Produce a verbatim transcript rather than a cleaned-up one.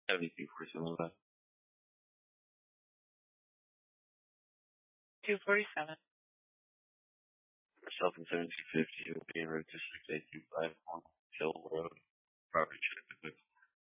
Seventy-two forty-seven left. two forty-seven. Myself in seventy-two fifty, it will be in road district eight two five one Hill Road. Property check